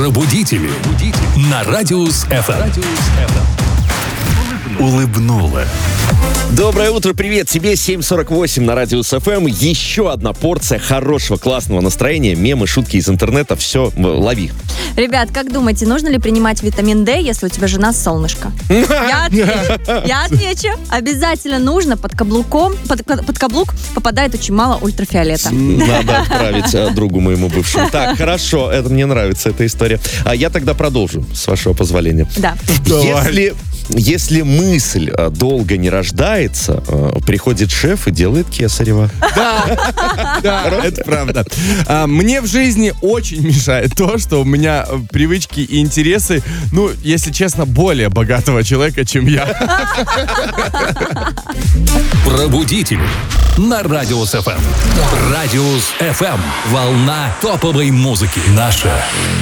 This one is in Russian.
Пробудители на Радиус ФМ. Улыбнула. Доброе утро, привет тебе, 7:48 на Радиус ФМ. Еще одна порция хорошего, классного настроения, мемы, шутки из интернета, все, лови. Ребят, как думаете, нужно ли принимать витамин D, если у тебя жена солнышко? Я отвечу. Обязательно нужно. Под каблук попадает очень мало ультрафиолета. Надо отправить другу моему бывшему. Так, хорошо, это мне нравится, эта история. А я тогда продолжу, с вашего позволения. Да. Если мысль долго не рождается, приходит шеф и делает кесарево. Да, это правда. Мне в жизни очень мешает то, что у меня привычки и интересы, если честно, более богатого человека, чем я. Пробудители на Радиус ФМ. Радиус ФМ. Волна топовой музыки. Наша